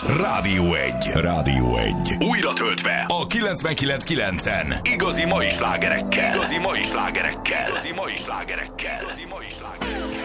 Rádió 1. Rádió 1. Újra töltve a 99.9-en. Igazi mai slágerekkel. Igazi mai slágerekkel. Igazi mai slágerekkel. Igazi mai slágerekkel.